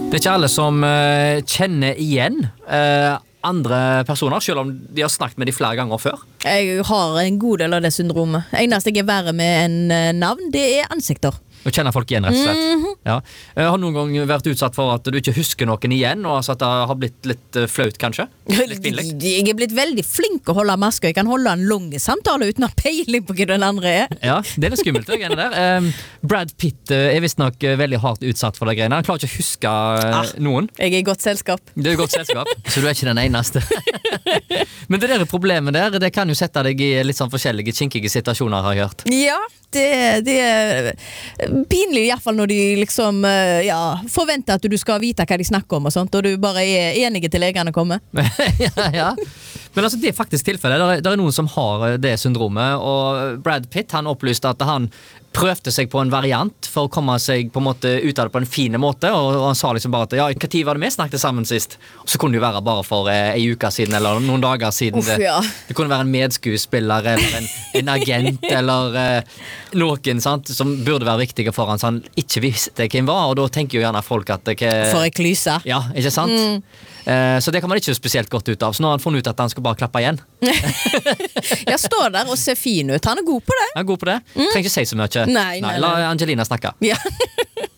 Det ikke alle som kjenner igjen andre personer, selv om de har snakket med de flere ganger før. Jeg har en god del av det syndromet. Eneste jeg verre med en navn, det ansikter. Å kjenne folk igjen, rett og slett. Ja. Har noen gang vært utsatt for at du ikke husker noen igjen, og altså at det har blitt litt flaut, kanskje? Litt pinlig? Jeg blitt veldig flink å holde maske. Jeg kan holde en lang samtale uten å ha peiling på hva den andre Ja, det litt skummelt, det greiene der. Brad Pitt visst nok veldig hardt utsatt for det greiene. Han klarer ikke å huske noen. Jeg er i godt selskap. Du er i godt selskap. Så du er ikke den eneste. Men det der problemet der, det kan jo sette deg i litt sånn forskjellige kinkige situasjoner, har jeg hørt. Ja, det er pinlig i hvert fall når de liksom forventer at du skal vite hva de snakker om og sånt, og du bare er enige til legene kommer. ja. Men altså, det er faktisk tilfellet. Det er noen som har det syndromet, og Brad Pitt, han opplyste at han prøvde seg på en variant for å komme seg på en måte ut av det på en fin måte, og han sa liksom bare at ja, hva tid var det vi snakket sammen sist? Og så kunne det jo være bare for en uke siden, eller noen dager siden. Det kunne være en medskuespiller, eller en agent, eller noen, sant, som burde være viktige for han, så han ikke visste hvem var, og da tenker jo gjerne folk at for en klyse. Ja, ikke sant? Så det kan man ikke spesielt godt ut av. Så nå har han funnet ut at han skal bare klappe igjen. Jeg står der og ser fin ut. Han er god på det. Han er god på det. Trenger ikke si så mye. Nei. La Angelina snakke. Ja.